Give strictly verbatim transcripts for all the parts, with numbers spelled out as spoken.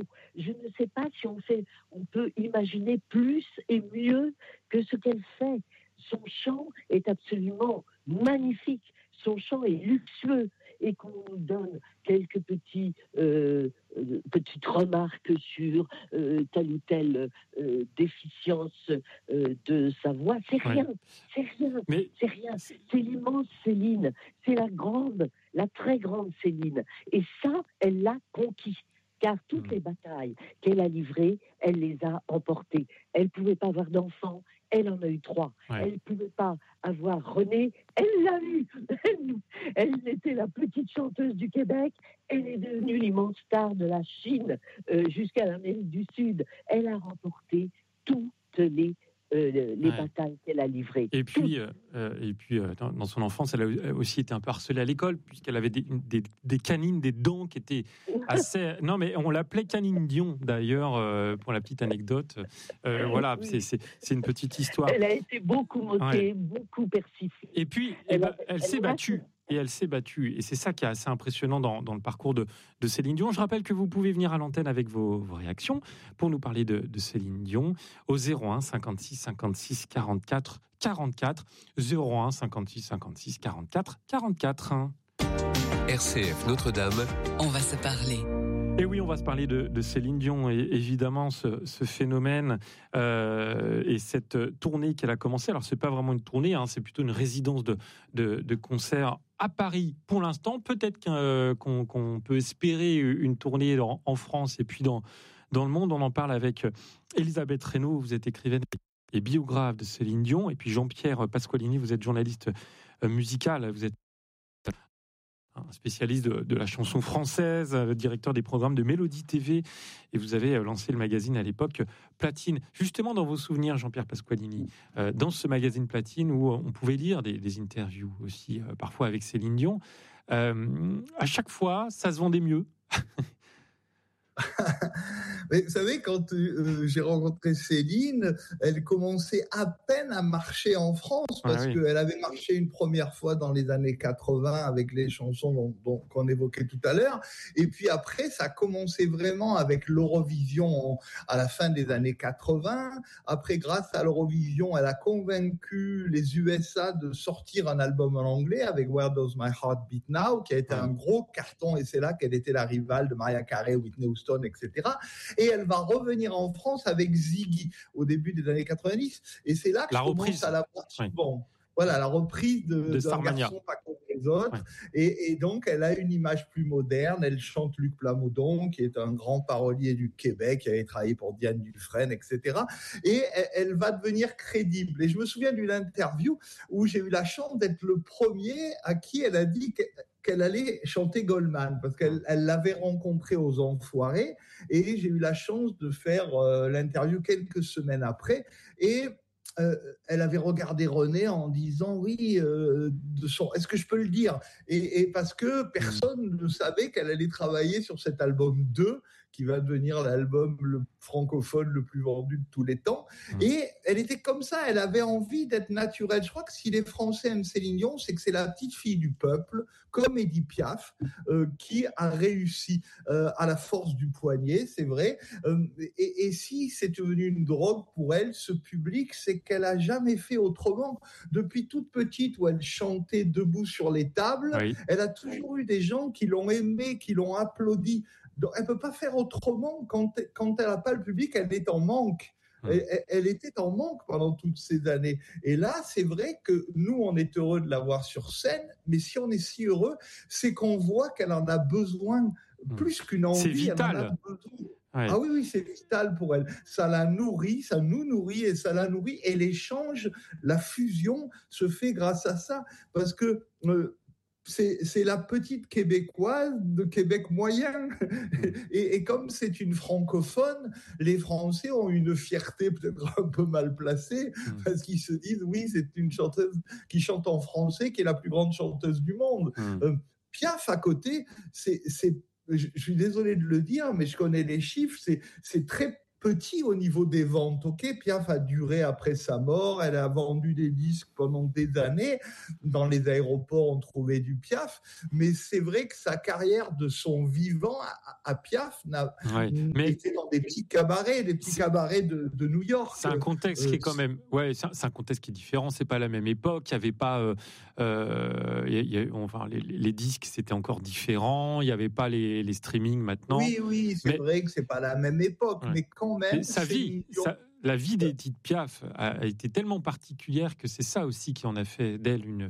Je ne sais pas si on fait, on peut imaginer plus et mieux que ce qu'elle fait. Son chant est absolument magnifique. Son chant est luxueux et qu'on nous donne quelques petits, euh, euh, petites remarques sur euh, telle ou telle euh, déficience euh, de sa voix. C'est rien, ouais. c'est rien, Mais... c'est rien. C'est l'immense Céline, c'est la grande, la très grande Céline. Et ça, elle l'a conquis. Car toutes les batailles qu'elle a livrées, elle les a emportées. Elle ne pouvait pas avoir d'enfants, elle en a eu trois. Ouais. Elle ne pouvait pas avoir René, elle l'a eu. Elle, elle était la petite chanteuse du Québec, elle est devenue l'immense star de la Chine euh, jusqu'à l'Amérique du Sud. Elle a remporté toutes les Euh, les ouais. batailles qu'elle a livrées. Et puis, euh, et puis euh, dans, dans son enfance, elle a aussi été un peu harcelée à l'école, puisqu'elle avait des, des, des canines, des dents qui étaient assez... Non, mais on l'appelait Canine Dion, d'ailleurs, euh, pour la petite anecdote. Euh, voilà, oui. c'est, c'est, c'est une petite histoire. Elle a été beaucoup moquée, ouais. beaucoup persiflée. Et puis, elle, eh ben, elle, elle s'est battue. Et elle s'est battue. Et c'est ça qui est assez impressionnant dans, dans le parcours de, de Céline Dion. Je rappelle que vous pouvez venir à l'antenne avec vos, vos réactions pour nous parler de, de Céline Dion au zéro un cinquante-six cinquante-six quarante-quatre quarante-quatre zéro un cinquante-six cinquante-six quarante-quatre quarante-quatre. R C F Notre-Dame. On va se parler. Et oui, on va se parler de, de Céline Dion et évidemment ce, ce phénomène euh, et cette tournée qu'elle a commencé. Alors c'est pas vraiment une tournée, hein, c'est plutôt une résidence de, de, de concert à Paris pour l'instant. Peut-être qu'un, qu'on, qu'on peut espérer une tournée en, en France et puis dans, dans le monde. On en parle avec Elisabeth Reynaud, vous êtes écrivaine et biographe de Céline Dion, et puis Jean-Pierre Pasqualini, vous êtes journaliste musical, vous êtes un spécialiste de, de la chanson française, directeur des programmes de Mélodie T V, et vous avez lancé le magazine à l'époque Platine. Justement, dans vos souvenirs, Jean-Pierre Pasqualini, euh, dans ce magazine Platine où on pouvait lire des, des interviews aussi, euh, parfois avec Céline Dion, euh, à chaque fois, ça se vendait mieux. Mais vous savez, quand euh, j'ai rencontré Céline, elle commençait à peine à marcher en France, parce ah oui. qu'elle avait marché une première fois dans les années quatre-vingts avec les chansons dont, dont, qu'on évoquait tout à l'heure. Et puis après, ça a commencé vraiment avec l'Eurovision à la fin des années quatre-vingts. Après, grâce à l'Eurovision, elle a convaincu les U S A de sortir un album en anglais avec Where Does My Heart Beat Now, qui a été un gros carton, et c'est là qu'elle était la rivale de Mariah Carey, Whitney Houston, et cetera. Et elle va revenir en France avec Ziggy au début des années quatre-vingt-dix. Et c'est là que la je reprise. commence à la voir souvent. Oui. Voilà, la reprise de, de d'un garçon pas comme les autres. Ouais. Et, et donc, elle a une image plus moderne. Elle chante Luc Plamondon, qui est un grand parolier du Québec, qui avait travaillé pour Diane Dufresne, et cetera. Et elle, elle va devenir crédible. Et je me souviens d'une interview où j'ai eu la chance d'être le premier à qui elle a dit que qu'elle allait chanter Goldman, parce qu'elle elle l'avait rencontré aux Enfoirés, et j'ai eu la chance de faire euh, l'interview quelques semaines après, et euh, elle avait regardé René en disant oui, euh, de son, est-ce que je peux le dire, et, et parce que personne ne savait qu'elle allait travailler sur cet album deux, qui va devenir l'album le francophone le plus vendu de tous les temps. Mmh. Et elle était comme ça, elle avait envie d'être naturelle. Je crois que si les Français aiment Céline Dion, c'est que c'est la petite fille du peuple, comme Edith Piaf, euh, qui a réussi euh, à la force du poignet, c'est vrai. Euh, et, et si c'est devenu une drogue pour elle, ce public, c'est qu'elle a jamais fait autrement. Depuis toute petite, où elle chantait debout sur les tables, oui. Elle a toujours eu des gens qui l'ont aimée, qui l'ont applaudi. Donc, elle peut pas faire autrement. Quand, quand elle n'a pas le public, elle est en manque. Mmh. Elle, elle était en manque pendant toutes ces années. Et là, c'est vrai que nous, on est heureux de la voir sur scène, mais si on est si heureux, c'est qu'on voit qu'elle en a besoin plus qu'une envie. C'est vital. Elle en a besoin. Ouais. Ah oui, oui, c'est vital pour elle. Ça la nourrit, ça nous nourrit et ça la nourrit. Et l'échange, la fusion se fait grâce à ça. Parce que euh, C'est, c'est la petite québécoise de Québec moyen. Et, et comme c'est une francophone, les Français ont une fierté peut-être un peu mal placée, mmh. parce qu'ils se disent, oui, c'est une chanteuse qui chante en français, qui est la plus grande chanteuse du monde. Mmh. Euh, Piaf, à côté, c'est, c'est, je, je suis désolé de le dire, mais je connais les chiffres, c'est, c'est très petit au niveau des ventes. Ok, Piaf a duré après sa mort, elle a vendu des disques pendant des années. Dans les aéroports, on trouvait du Piaf, mais c'est vrai que sa carrière de son vivant à, à Piaf n'a Ouais, mais été dans des petits cabarets, des petits c'est, cabarets de, de New York. c'est un contexte Euh, qui est quand même, ouais, c'est un, c'est un contexte qui est différent. C'est pas la même époque. Il y avait pas, euh, euh, il y a- il y a- enfin, les, les disques c'était encore différent. Il y avait pas les, les streamings maintenant. oui, oui, c'est Mais vrai que c'est pas la même époque, ouais. mais quand Et même, sa vie, Céline Dion. sa- la vie d'Edith Piaf a, a été tellement particulière que c'est ça aussi qui en a fait d'elle une,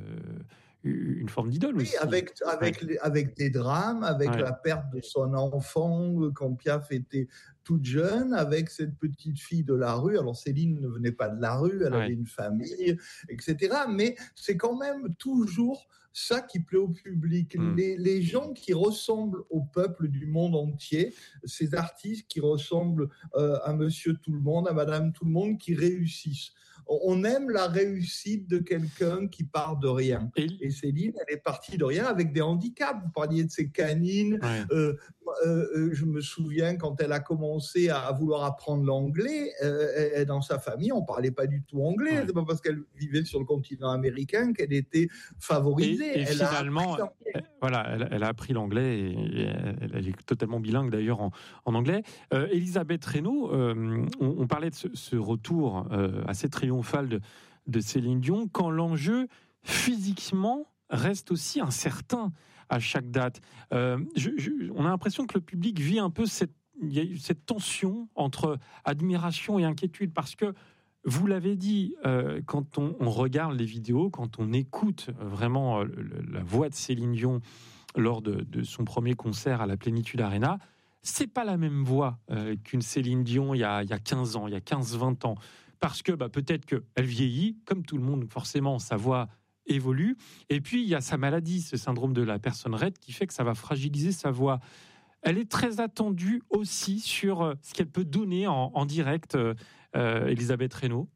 euh, une forme d'idole Oui, aussi. avec, avec, Ouais. les- avec des drames, avec Ouais. la perte de son enfant euh, quand Piaf était toute jeune, avec cette petite fille de la rue. Alors Céline ne venait pas de la rue, elle Ouais. avait une famille, et cetera. Mais c'est quand même toujours ça qui plaît au public. Mm. Les, les gens qui ressemblent au peuple du monde entier, ces artistes qui ressemblent euh, à Monsieur Tout-le-Monde, à Madame Tout-le-Monde, qui réussissent. On aime la réussite de quelqu'un qui part de rien. Et, Et Céline, elle est partie de rien avec des handicaps. Vous parliez de ses canines. ouais. Euh, euh, je me souviens quand elle a commencé à vouloir apprendre l'anglais, euh, dans sa famille, on parlait pas du tout anglais. Ouais. C'est pas parce qu'elle vivait sur le continent américain qu'elle était favorisée. Et, et elle finalement, a appris elle, voilà, elle, elle a appris l'anglais et, et elle, elle est totalement bilingue d'ailleurs en, en anglais. Euh, Elisabeth Reynaud, euh, on, on parlait de ce, ce retour euh, assez triomphal de, de Céline Dion, quand l'enjeu physiquement reste aussi incertain à chaque date. Euh, je, je, on a l'impression que le public vit un peu cette, il y a eu cette tension entre admiration et inquiétude parce que vous l'avez dit, euh, quand on, on regarde les vidéos, quand on écoute vraiment euh, le, la voix de Céline Dion lors de, de son premier concert à la Plénitude Arena, c'est pas la même voix euh, qu'une Céline Dion il y a, il y a quinze ans, il y a quinze vingt ans. Parce que bah, peut-être qu'elle vieillit, comme tout le monde, forcément, sa voix évolue. Et puis, il y a sa maladie, ce syndrome de la personne raide, qui fait que ça va fragiliser sa voix. Elle est très attendue aussi sur euh, ce qu'elle peut donner en, en direct, euh, euh, Elisabeth Reynaud.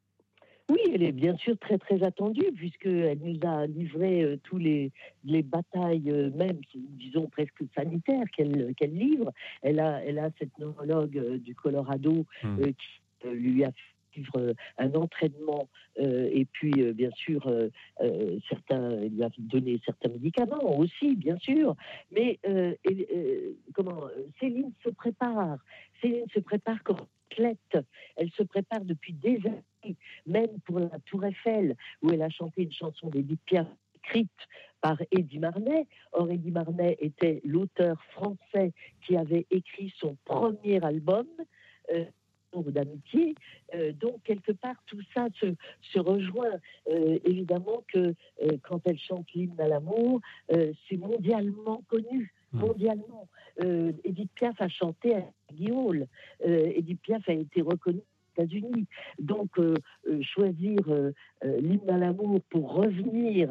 Oui, elle est bien sûr très très attendue puisqu'elle nous a livré euh, tous les, les batailles, euh, même disons presque sanitaires qu'elle qu'elle livre. Elle a, elle a cette neurologue euh, du Colorado Mmh. euh, qui euh, lui a fait vivre un entraînement euh, et puis euh, bien sûr euh, euh, certains, elle lui a donné certains médicaments aussi bien sûr. Mais euh, et, euh, comment Céline se prépare. Céline se prépare comme athlète. Elle se prépare depuis des années. Même pour la Tour Eiffel, où elle a chanté une chanson d'Edith Piaf écrite par Eddie Marnay. Or, Eddie Marnay était l'auteur français qui avait écrit son premier album, euh, d'amitié. Euh, donc, quelque part, tout ça se, se rejoint. Euh, évidemment que euh, quand elle chante l'hymne à l'amour, euh, c'est mondialement connu. Mondialement. Euh, Edith Piaf a chanté à Guillaume. Euh, Edith Piaf a été reconnue aux États-Unis. Donc, euh, euh, choisir euh, euh, l'hymne à l'amour pour revenir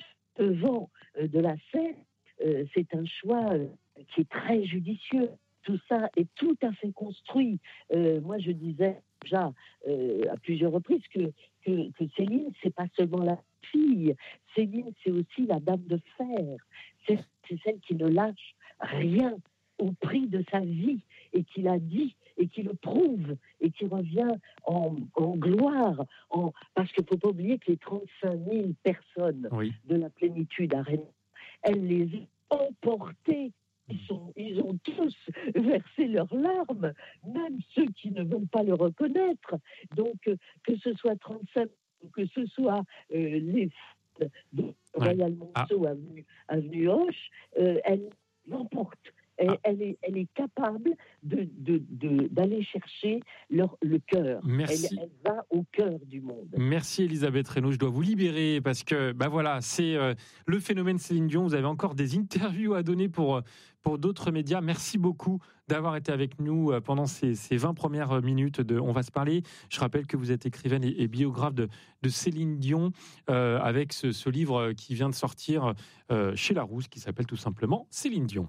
devant euh, de la scène, euh, c'est un choix euh, qui est très judicieux. Tout ça est tout à fait construit. Euh, moi, je disais déjà euh, à plusieurs reprises que, que, que Céline, c'est pas seulement la fille. Céline, c'est aussi la dame de fer. C'est, c'est celle qui ne lâche rien au prix de sa vie et qui l'a dit et qui le prouve et qui revient en, en gloire. En, parce qu'il ne faut pas oublier que les trente-cinq mille personnes Oui. de la Plénitude Arena, elle les a emportées. Ils, sont, ils ont tous versé leurs larmes, même ceux qui ne veulent pas le reconnaître. Donc, euh, que ce soit trente-cinq, que ce soit euh, les de Royal Monceau, ah. avenue, avenue Hoche, euh, elle l'emporte. Elle, ah. elle, est, elle est capable de, de, de, d'aller chercher leur, le cœur. Merci. Elle, elle va au cœur du monde. Merci Elisabeth Reynaud. Je dois vous libérer parce que bah voilà, c'est euh, le phénomène Céline Dion. Vous avez encore des interviews à donner pour, pour d'autres médias. Merci beaucoup d'avoir été avec nous pendant ces, ces vingt premières minutes de On va se parler. Je rappelle que vous êtes écrivaine et, et biographe de, de Céline Dion euh, avec ce, ce livre qui vient de sortir euh, chez Larousse qui s'appelle tout simplement Céline Dion.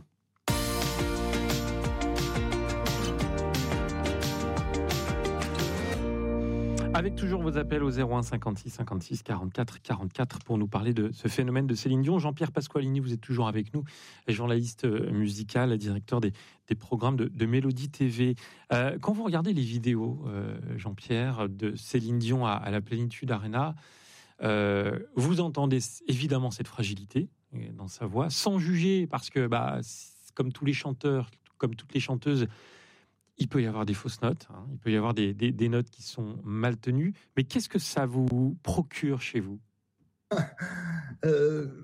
Avec toujours vos appels au zéro un cinquante-six cinquante-six quarante-quatre quarante-quatre pour nous parler de ce phénomène de Céline Dion. Jean-Pierre Pasqualini, vous êtes toujours avec nous, journaliste musical, directeur des, des programmes de, de Mélodie T V. Euh, quand vous regardez les vidéos, euh, Jean-Pierre, de Céline Dion à, à la Plénitude Arena, euh, vous entendez évidemment cette fragilité dans sa voix, sans juger, parce que bah, comme tous les chanteurs, comme toutes les chanteuses, il peut y avoir des fausses notes, hein, il peut y avoir des, des, des notes qui sont mal tenues, mais qu'est-ce que ça vous procure chez vous ? euh,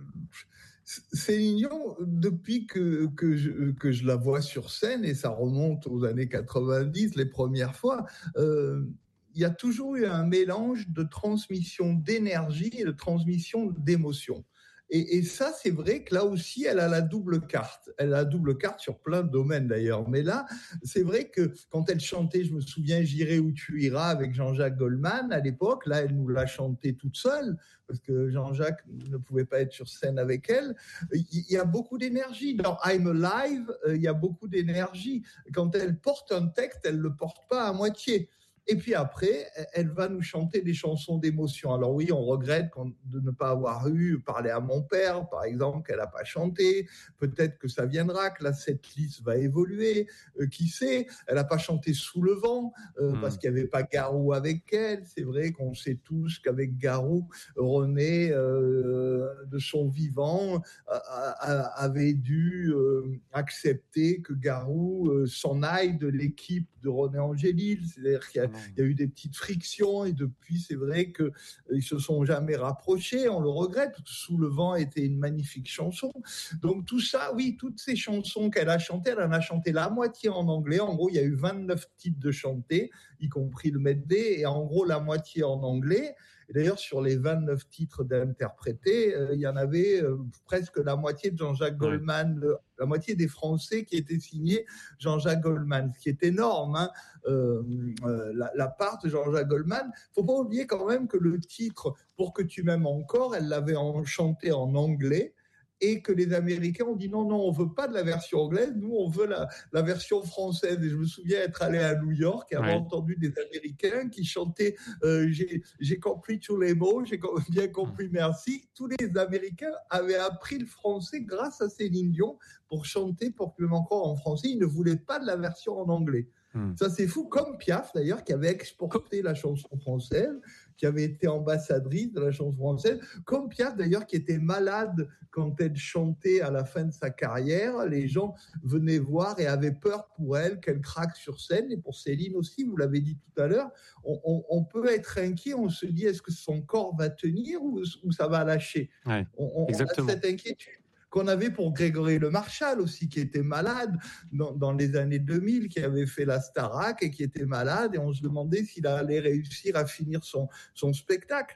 Céline Dion, depuis que, que, je, que je la vois sur scène, et ça remonte aux années quatre-vingt-dix, les premières fois, euh, il y a toujours eu un mélange de transmission d'énergie et de transmission d'émotion. Et, et ça, c'est vrai que là aussi, elle a la double carte. Elle a la double carte sur plein de domaines d'ailleurs. Mais là, c'est vrai que quand elle chantait, je me souviens, J'irai où tu iras avec Jean-Jacques Goldman à l'époque, là, elle nous l'a chanté toute seule parce que Jean-Jacques ne pouvait pas être sur scène avec elle. Il y a beaucoup d'énergie. Dans I'm Alive, il y a beaucoup d'énergie. Quand elle porte un texte, elle ne le porte pas à moitié. Et puis après, elle va nous chanter des chansons d'émotion. Alors oui, on regrette de ne pas avoir eu Parler à mon père, par exemple, qu'elle n'a pas chanté. Peut-être que ça viendra, que la setlist va évoluer. Euh, qui sait ? Elle n'a pas chanté Sous le vent, euh, mmh. parce qu'il n'y avait pas Garou avec elle. C'est vrai qu'on sait tous qu'avec Garou, René, euh, de son vivant, a, a, avait dû euh, accepter que Garou euh, s'en aille de l'équipe de René Angélil. C'est-à-dire qu'il y a Il y a eu des petites frictions et depuis, c'est vrai qu'ils ne se sont jamais rapprochés. On le regrette. Sous le vent était une magnifique chanson. Donc tout ça, oui, toutes ces chansons qu'elle a chantées, elle en a chanté la moitié en anglais. En gros, il y a eu vingt-neuf titres de chantés, y compris le medley, et en gros, la moitié en anglais. Et d'ailleurs, sur les vingt-neuf titres d'interprétés, euh, il y en avait euh, presque la moitié de Jean-Jacques ouais. Goldman, le, la moitié des Français qui étaient signés Jean-Jacques Goldman, ce qui est énorme, hein. euh, euh, la, la part de Jean-Jacques Goldman. Il ne faut pas oublier quand même que le titre « Pour que tu m'aimes encore », elle l'avait en, chanté en anglais, et que les Américains ont dit non, non, on ne veut pas de la version anglaise, nous, on veut la, la version française. Et je me souviens être allé à New York et avoir ouais. entendu des Américains qui chantaient euh, j'ai, j'ai compris tous les mots, j'ai bien compris, merci. Tous les Américains avaient appris le français grâce à Céline Dion pour chanter Pour que tu m'aimes encore en français. Ils ne voulaient pas de la version en anglais. Hmm. Ça, c'est fou, comme Piaf, d'ailleurs, qui avait exporté la chanson française, qui avait été ambassadrice de la chanson française, comme Piaf, d'ailleurs, qui était malade quand elle chantait à la fin de sa carrière. Les gens venaient voir et avaient peur pour elle, qu'elle craque sur scène. Et pour Céline aussi, vous l'avez dit tout à l'heure, on, on, on peut être inquiet, on se dit, est-ce que son corps va tenir ou, ou ça va lâcher ? Ouais, on, on exactement. a cette inquiétude qu'on avait pour Grégory Le Marchal aussi, qui était malade dans, dans les années deux mille, qui avait fait la Starac et qui était malade, et on se demandait s'il allait réussir à finir son, son spectacle.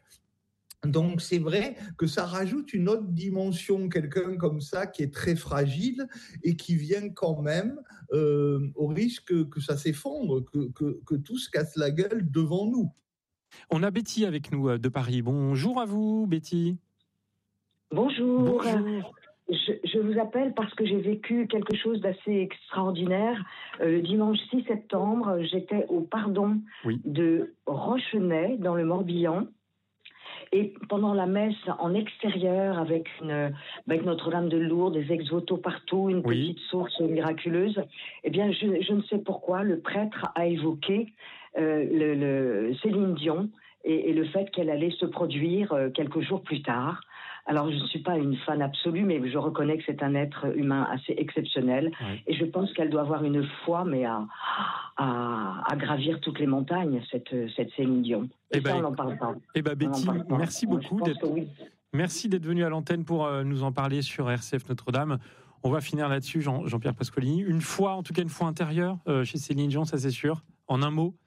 Donc c'est vrai que ça rajoute une autre dimension, quelqu'un comme ça qui est très fragile et qui vient quand même euh, au risque que ça s'effondre, que, que, que tout se casse la gueule devant nous. On a Betty avec nous de Paris. Bonjour à vous, Betty. Bonjour. Bonjour. Je, je vous appelle parce que j'ai vécu quelque chose d'assez extraordinaire. Euh, le dimanche six septembre, j'étais au pardon oui. de Rochenay, dans le Morbihan. Et pendant la messe en extérieur, avec, une, avec Notre-Dame de Lourdes, des ex-voto partout, une oui. petite source miraculeuse, eh bien, je, je ne sais pourquoi, le prêtre a évoqué euh, le, le Céline Dion et, et le fait qu'elle allait se produire euh, quelques jours plus tard. Alors, je ne suis pas une fan absolue, mais je reconnais que c'est un être humain assez exceptionnel. Oui. Et je pense qu'elle doit avoir une foi, mais à, à, à gravir toutes les montagnes, cette, cette Céline Dion. Et, et ben, ça, on n'en parle pas. Eh bien, Betty, merci beaucoup d'être, oui. merci d'être venue à l'antenne pour euh, nous en parler sur R C F Notre-Dame. On va finir là-dessus, Jean, Jean-Pierre Pasqualini. Une fois, en tout cas une fois intérieure, euh, chez Céline Dion, ça c'est sûr. En un mot.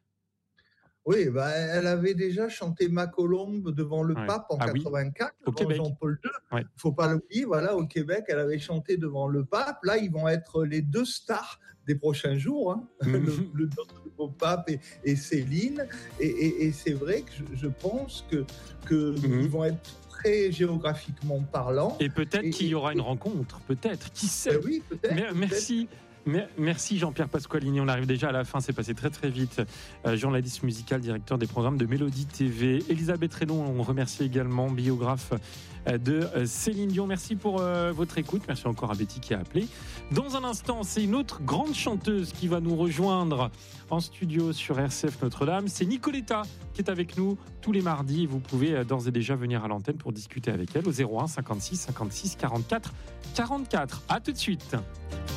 Oui, bah, elle avait déjà chanté Ma Colombe devant le ouais. pape en ah, quatre-vingt-quatre, oui. devant Jean-Paul deux. Il ouais. ne faut pas l'oublier, voilà, au Québec, elle avait chanté devant le pape. Là, ils vont être les deux stars des prochains jours, hein. mmh. le, le, le pape et, et Céline. Et, et, et c'est vrai que je, je pense que, que mmh. ils vont être très géographiquement parlants. Et peut-être et, qu'il y aura et, une rencontre, peut-être, qui sait. Ben oui, peut-être. Mais, merci. Peut-être. Merci Jean-Pierre Pasqualini, on arrive déjà à la fin, c'est passé très très vite. Euh, journaliste musical, directeur des programmes de Mélodie T V. Elisabeth Reynaud, on remercie également, biographe de Céline Dion. Merci pour euh, votre écoute, merci encore à Betty qui a appelé. Dans un instant, c'est une autre grande chanteuse qui va nous rejoindre en studio sur R C F Notre-Dame. C'est Nicoletta qui est avec nous tous les mardis. Vous pouvez d'ores et déjà venir à l'antenne pour discuter avec elle au zéro un cinquante-six cinquante-six quarante-quatre quarante-quatre. À tout de suite.